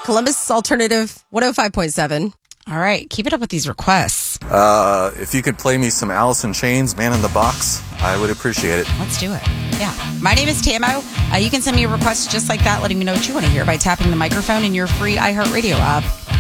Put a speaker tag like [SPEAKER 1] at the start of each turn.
[SPEAKER 1] Columbus Alternative 105.7.
[SPEAKER 2] All right. Keep it up with these requests.
[SPEAKER 3] If you could play me some Alice in Chains, Man in the Box, I would appreciate it.
[SPEAKER 2] Let's do it. Yeah. My name is Tamo. You can send me a request just like that, letting me know what you want to hear by tapping the microphone in your free iHeartRadio app.